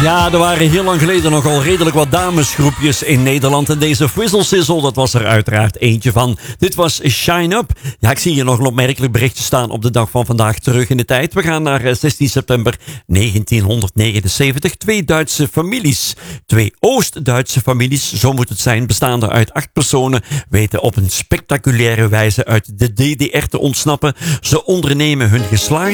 Ja, er waren heel lang geleden nogal redelijk wat damesgroepjes in Nederland. En deze Frizzle Sizzle, dat was er uiteraard eentje van. Dit was Shine Up. Ja, ik zie hier nog een opmerkelijk berichtje staan op de dag van vandaag terug in de tijd. We gaan naar 16 september 1979. 2 Duitse families. 2 Oost-Duitse families, zo moet het zijn, bestaande uit 8 personen, weten op een spectaculaire wijze uit de DDR te ontsnappen. Ze ondernemen hun geslaagde